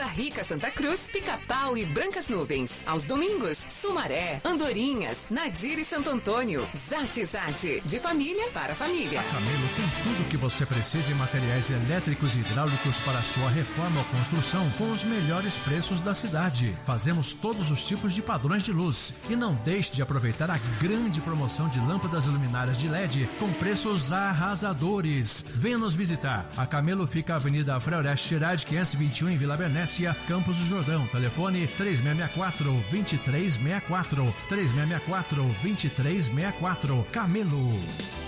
Vila Rica, Santa Cruz, Pica-Pau e Brancas Nuvens. Aos domingos, Sumaré, Andorinhas, Nadir e Santo Antônio. Zat, de família para família. A Camelo tem tudo o que você precisa em materiais elétricos e hidráulicos para sua reforma ou construção com os melhores preços da cidade. Fazemos todos os tipos de padrões de luz. E não deixe de aproveitar a grande promoção de lâmpadas luminárias de LED com preços arrasadores. Venha nos visitar. A Camelo fica na Avenida Freoreste Tirade 521 em Vila Bernécia, Campos do Jordão. Telefone 3664-2364. 3664-2364. Camelo.